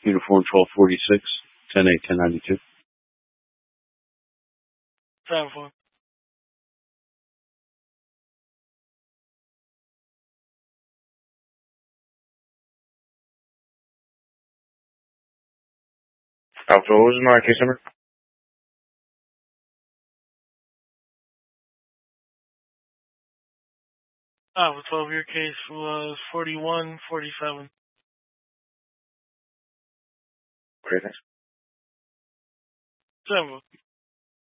Uniform 1246, 10-8, 1092. 7-4. Alpha, what was my case number? Alpha 12, your case was 4147. Okay, thanks. 7-4.